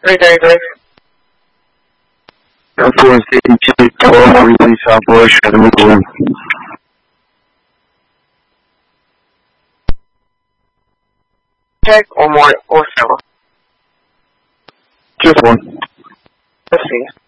333. Air Force 82, total release operation, move on. Check or more or several. Just one. Let's see.